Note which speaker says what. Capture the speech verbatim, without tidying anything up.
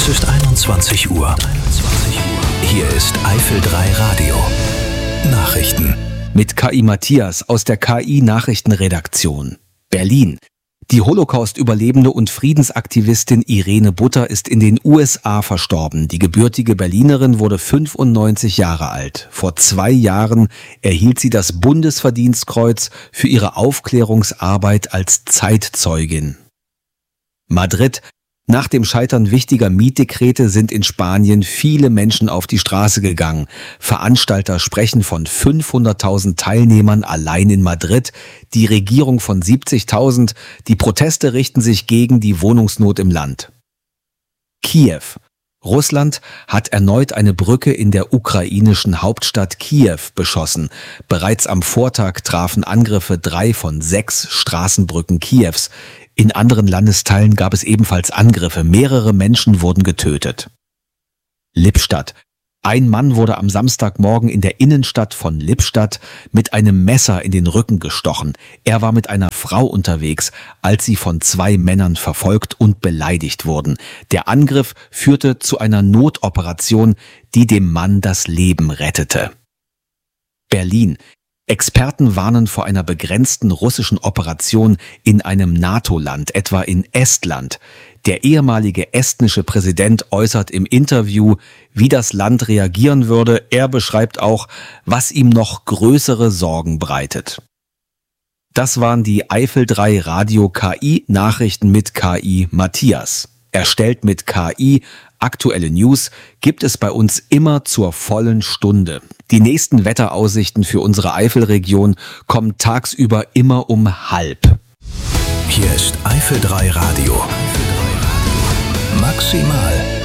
Speaker 1: Es ist einundzwanzig Uhr. Hier ist Eifel drei Radio. Nachrichten.
Speaker 2: Mit K I Matthias aus der K I-Nachrichtenredaktion. Berlin. Die Holocaust-Überlebende und Friedensaktivistin Irene Butter ist in den U S A verstorben. Die gebürtige Berlinerin wurde fünfundneunzig Jahre alt. Vor zwei Jahren erhielt sie das Bundesverdienstkreuz für ihre Aufklärungsarbeit als Zeitzeugin. Madrid. Nach dem Scheitern wichtiger Mietdekrete sind in Spanien viele Menschen auf die Straße gegangen. Veranstalter sprechen von fünfhunderttausend Teilnehmern allein in Madrid, die Regierung von siebzigtausend. Die Proteste richten sich gegen die Wohnungsnot im Land. Kiew. Russland hat erneut eine Brücke in der ukrainischen Hauptstadt Kiew beschossen. Bereits am Vortag trafen Angriffe drei von sechs Straßenbrücken Kiews. In anderen Landesteilen gab es ebenfalls Angriffe. Mehrere Menschen wurden getötet. Lippstadt. Ein Mann wurde am Samstagmorgen in der Innenstadt von Lippstadt mit einem Messer in den Rücken gestochen. Er war mit einer Frau unterwegs, als sie von zwei Männern verfolgt und beleidigt wurden. Der Angriff führte zu einer Notoperation, die dem Mann das Leben rettete. Berlin. Experten warnen vor einer begrenzten russischen Operation in einem NATO-Land, etwa in Estland. Der ehemalige estnische Präsident äußert im Interview, wie das Land reagieren würde. Er beschreibt auch, was ihm noch größere Sorgen bereitet. Das waren die Eifel drei Radio K I-Nachrichten mit K I Matthias. Erstellt mit K I. Aktuelle News gibt es bei uns immer zur vollen Stunde. Die nächsten Wetteraussichten für unsere Eifelregion kommen tagsüber immer um halb.
Speaker 1: Hier ist Eifel drei Radio. Maximal.